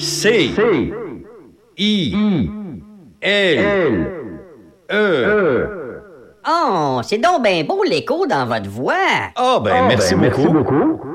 C, I, L, E. Oh, c'est donc bien beau l'écho dans votre voix. Ah, ben, merci beaucoup.